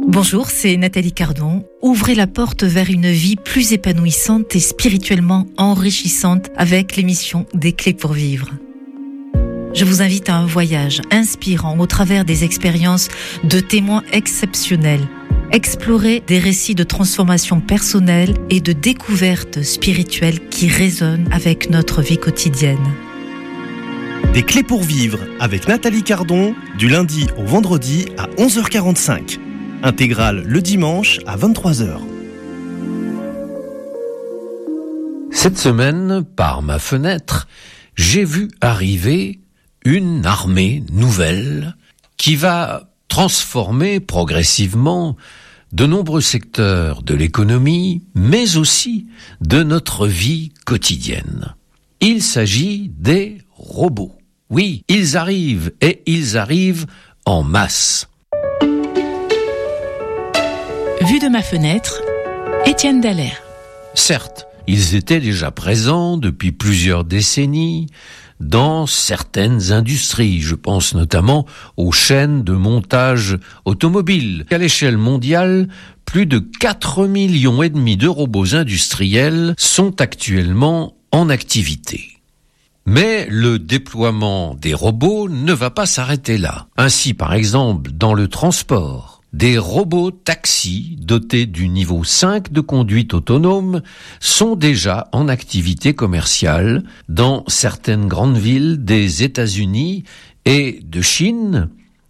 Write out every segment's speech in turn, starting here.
Bonjour, c'est Nathalie Cardon. Ouvrez la porte vers une vie plus épanouissante et spirituellement enrichissante avec l'émission Des Clés pour Vivre. Je vous invite à un voyage inspirant au travers des expériences de témoins exceptionnels. Explorer des récits de transformation personnelle et de découverte spirituelle qui résonnent avec notre vie quotidienne. Des Clés pour Vivre avec Nathalie Cardon, du lundi au vendredi à 11h45. Intégrale le dimanche à 23h. Cette semaine, par ma fenêtre, j'ai vu arriver une armée nouvelle qui va transformer progressivement de nombreux secteurs de l'économie, mais aussi de notre vie quotidienne. Il s'agit des robots. Oui, ils arrivent en masse. Vue de ma fenêtre, Étienne Dallaire. Certes, ils étaient déjà présents depuis plusieurs décennies dans certaines industries. Je pense notamment aux chaînes de montage automobile. À l'échelle mondiale, plus de 4,5 millions de robots industriels sont actuellement en activité. Mais le déploiement des robots ne va pas s'arrêter là. Ainsi, par exemple, dans le transport, des robots taxis dotés du niveau 5 de conduite autonome sont déjà en activité commerciale dans certaines grandes villes des États-Unis et de Chine.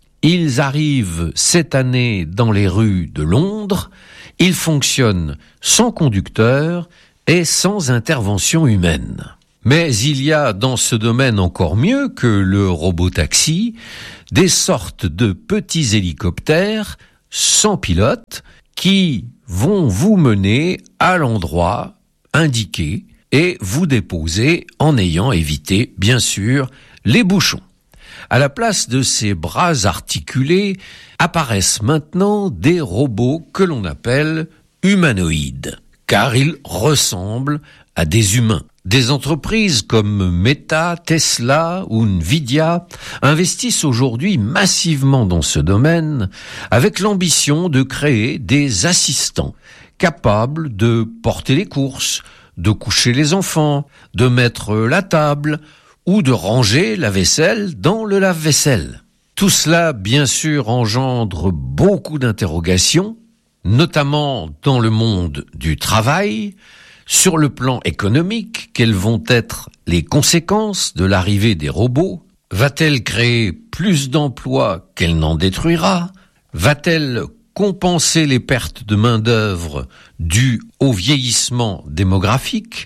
Ils arrivent cette année dans les rues de Londres. Ils fonctionnent sans conducteur et sans intervention humaine. Mais il y a dans ce domaine encore mieux que le robot-taxi, des sortes de petits hélicoptères sans pilote qui vont vous mener à l'endroit indiqué et vous déposer en ayant évité, bien sûr, les bouchons. À la place de ces bras articulés apparaissent maintenant des robots que l'on appelle humanoïdes, car ils ressemblent à des humains. Des entreprises comme Meta, Tesla ou Nvidia investissent aujourd'hui massivement dans ce domaine avec l'ambition de créer des assistants capables de porter les courses, de coucher les enfants, de mettre la table ou de ranger la vaisselle dans le lave-vaisselle. Tout cela, bien sûr, engendre beaucoup d'interrogations, notamment dans le monde du travail. Sur le plan économique, quelles vont être les conséquences de l'arrivée des robots ? Va-t-elle créer plus d'emplois qu'elle n'en détruira ? Va-t-elle compenser les pertes de main-d'œuvre dues au vieillissement démographique ?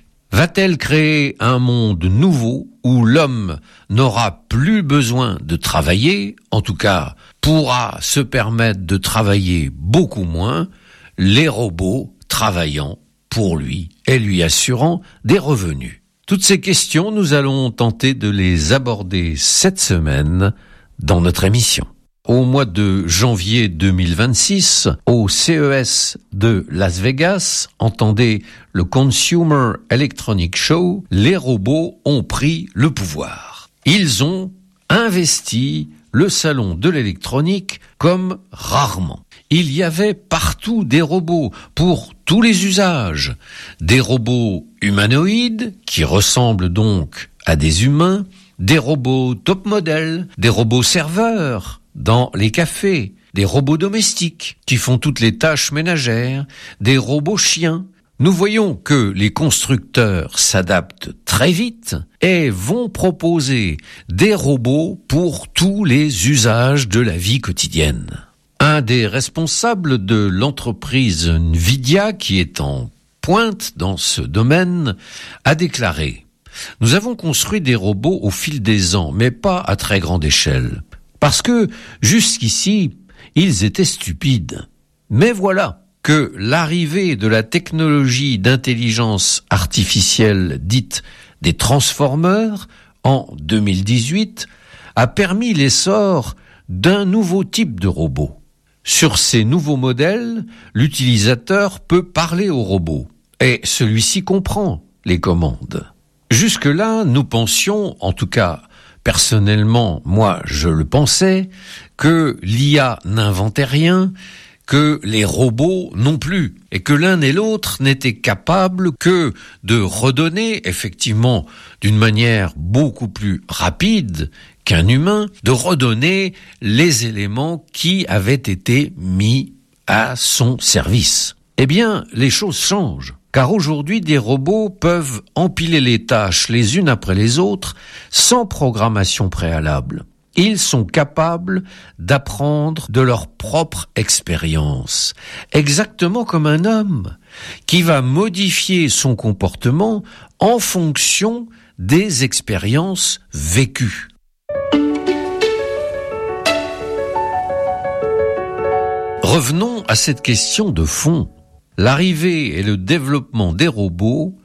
Va-t-elle créer un monde nouveau où l'homme n'aura plus besoin de travailler, en tout cas pourra se permettre de travailler beaucoup moins, les robots travaillant pour lui et lui assurant des revenus. Toutes ces questions, nous allons tenter de les aborder cette semaine dans notre émission. Au mois de janvier 2026, au CES de Las Vegas, entendez le Consumer Electronics Show, les robots ont pris le pouvoir. Ils ont investi le salon de l'électronique comme rarement. Il y avait partout des robots pour tous les usages. Des robots humanoïdes qui ressemblent donc à des humains, des robots top modèle, des robots serveurs dans les cafés, des robots domestiques qui font toutes les tâches ménagères, des robots chiens. Nous voyons que les constructeurs s'adaptent très vite et vont proposer des robots pour tous les usages de la vie quotidienne. Un des responsables de l'entreprise Nvidia, qui est en pointe dans ce domaine, a déclaré « Nous avons construit des robots au fil des ans, mais pas à très grande échelle. Parce que, jusqu'ici, ils étaient stupides. Mais voilà que l'arrivée de la technologie d'intelligence artificielle dite des transformers en 2018 a permis l'essor d'un nouveau type de robot. Sur ces nouveaux modèles, l'utilisateur peut parler au robot et celui-ci comprend les commandes. Jusque-là, nous pensions, en tout cas personnellement, moi je le pensais, que l'IA n'inventait rien, que les robots non plus, et que l'un et l'autre n'étaient capables que de redonner, effectivement, d'une manière beaucoup plus rapide qu'un humain, de redonner les éléments qui avaient été mis à son service. Eh bien, les choses changent, car aujourd'hui, des robots peuvent empiler les tâches les unes après les autres sans programmation préalable. Ils sont capables d'apprendre de leur propre expérience, exactement comme un homme qui va modifier son comportement en fonction des expériences vécues. Revenons à cette question de fond. L'arrivée et le développement des robots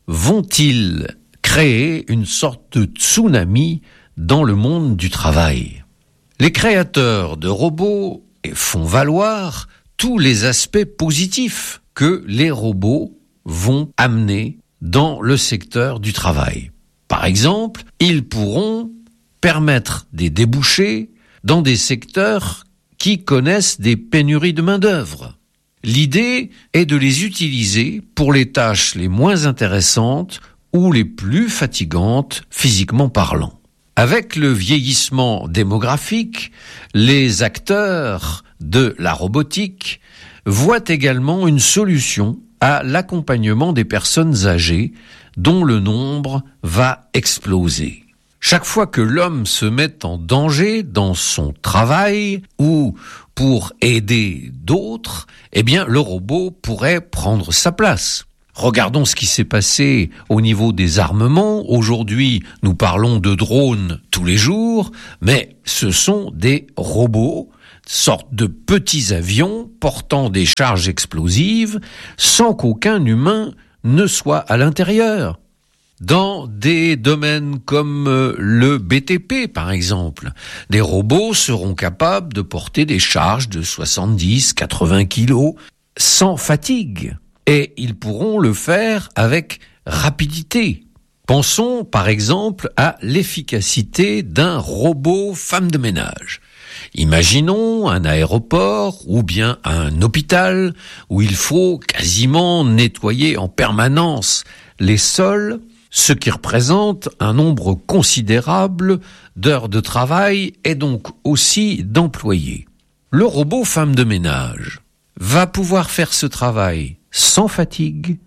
vont-ils créer une sorte de tsunami dans le monde du travail? Les créateurs de robots font valoir tous les aspects positifs que les robots vont amener dans le secteur du travail. Par exemple, ils pourront permettre des débouchés dans des secteurs qui connaissent des pénuries de main-d'œuvre. L'idée est de les utiliser pour les tâches les moins intéressantes ou les plus fatigantes physiquement parlant. Avec le vieillissement démographique, les acteurs de la robotique voient également une solution à l'accompagnement des personnes âgées dont le nombre va exploser. Chaque fois que l'homme se met en danger dans son travail ou pour aider d'autres, eh bien, le robot pourrait prendre sa place. Regardons ce qui s'est passé au niveau des armements. Aujourd'hui, nous parlons de drones tous les jours, mais ce sont des robots, sortes de petits avions portant des charges explosives, sans qu'aucun humain ne soit à l'intérieur. Dans des domaines comme le BTP, par exemple, des robots seront capables de porter des charges de 70-80 kilos sans fatigue. Et ils pourront le faire avec rapidité. Pensons par exemple à l'efficacité d'un robot femme de ménage. Imaginons un aéroport ou bien un hôpital où il faut quasiment nettoyer en permanence les sols, ce qui représente un nombre considérable d'heures de travail et donc aussi d'employés. Le robot femme de ménage va pouvoir faire ce travail sans fatigue,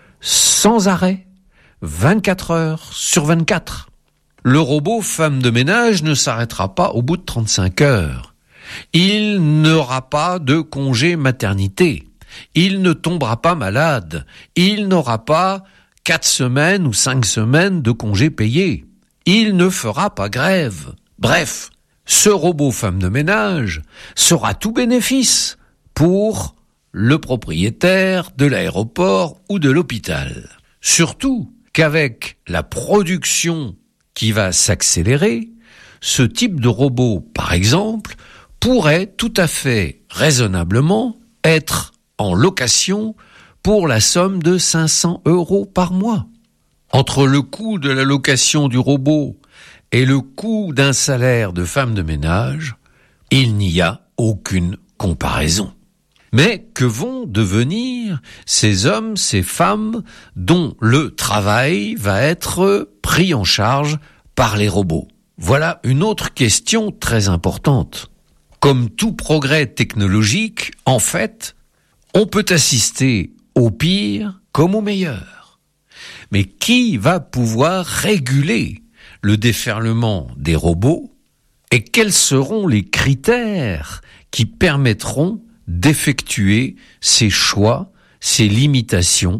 sans arrêt, 24 heures sur 24. Le robot femme de ménage ne s'arrêtera pas au bout de 35 heures. Il n'aura pas de congé maternité. Il ne tombera pas malade. Il n'aura pas 4 semaines ou 5 semaines de congé payé. Il ne fera pas grève. Bref, ce robot femme de ménage sera tout bénéfice pour le propriétaire de l'aéroport ou de l'hôpital. Surtout qu'avec la production qui va s'accélérer, ce type de robot, par exemple, pourrait tout à fait raisonnablement être en location pour la somme de 500 € par mois. Entre le coût de la location du robot et le coût d'un salaire de femme de ménage, il n'y a aucune comparaison. Mais que vont devenir ces hommes, ces femmes dont le travail va être pris en charge par les robots? Voilà une autre question très importante. Comme tout progrès technologique, en fait, on peut assister au pire comme au meilleur. Mais qui va pouvoir réguler le déferlement des robots et quels seront les critères qui permettront d'effectuer ces choix, ces limitations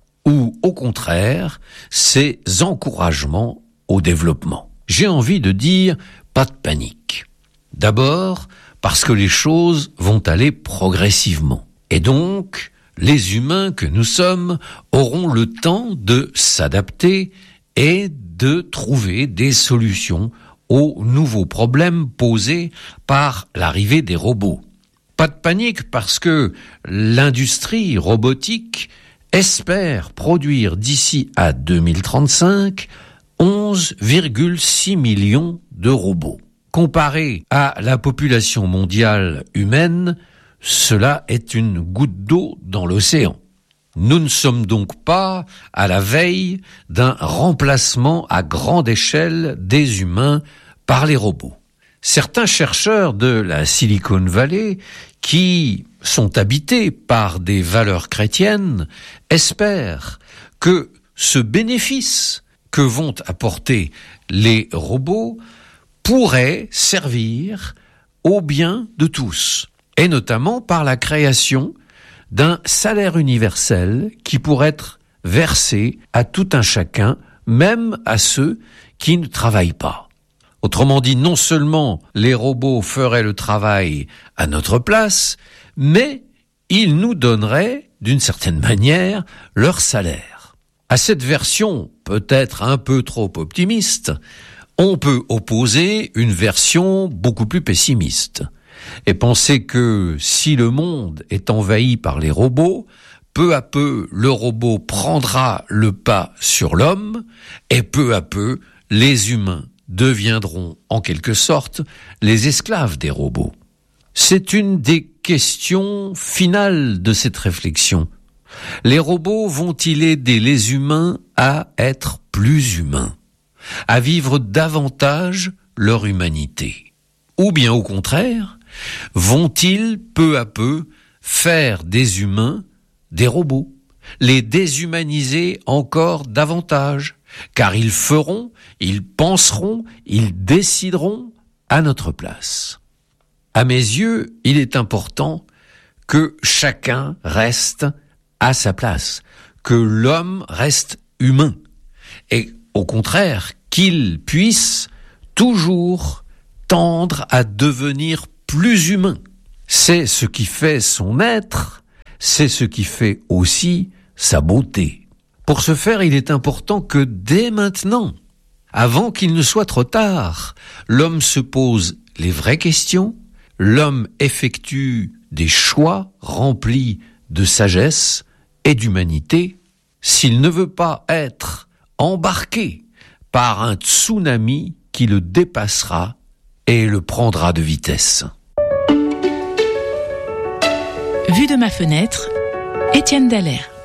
ou au contraire ces encouragements au développement? J'ai envie de dire pas de panique. D'abord parce que les choses vont aller progressivement et donc les humains que nous sommes auront le temps de s'adapter et de trouver des solutions aux nouveaux problèmes posés par l'arrivée des robots. Pas de panique parce que l'industrie robotique espère produire d'ici à 2035 11,6 millions de robots. Comparé à la population mondiale humaine, cela est une goutte d'eau dans l'océan. Nous ne sommes donc pas à la veille d'un remplacement à grande échelle des humains par les robots. Certains chercheurs de la Silicon Valley, qui sont habités par des valeurs chrétiennes, espèrent que ce bénéfice que vont apporter les robots pourrait servir au bien de tous, et notamment par la création d'un salaire universel qui pourrait être versé à tout un chacun, même à ceux qui ne travaillent pas. Autrement dit, non seulement les robots feraient le travail à notre place, mais ils nous donneraient, d'une certaine manière, leur salaire. À cette version, peut-être un peu trop optimiste, on peut opposer une version beaucoup plus pessimiste et penser que si le monde est envahi par les robots, peu à peu le robot prendra le pas sur l'homme et peu à peu les humains deviendront en quelque sorte les esclaves des robots. C'est une des questions finales de cette réflexion. Les robots vont-ils aider les humains à être plus humains, à vivre davantage leur humanité? Ou bien au contraire, vont-ils peu à peu faire des humains des robots, les déshumaniser encore davantage, car ils feront, ils penseront, ils décideront à notre place. À mes yeux, il est important que chacun reste à sa place, que l'homme reste humain, et au contraire, qu'il puisse toujours tendre à devenir plus humain. C'est ce qui fait son être, c'est ce qui fait aussi sa beauté. Pour ce faire, il est important que dès maintenant, avant qu'il ne soit trop tard, l'homme se pose les vraies questions, l'homme effectue des choix remplis de sagesse et d'humanité, s'il ne veut pas être embarqué par un tsunami qui le dépassera et le prendra de vitesse. Vue de ma fenêtre, Étienne Dallaire.